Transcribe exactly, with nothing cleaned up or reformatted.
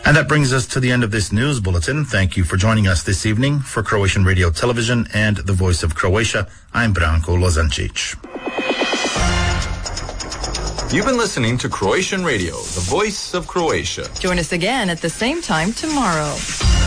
And that brings us to the end of this news bulletin. Thank you for joining us this evening. For Croatian Radio Television and the Voice of Croatia, I'm Branko Lozancic. You've been listening to Croatian Radio, the Voice of Croatia. Join us again at the same time tomorrow.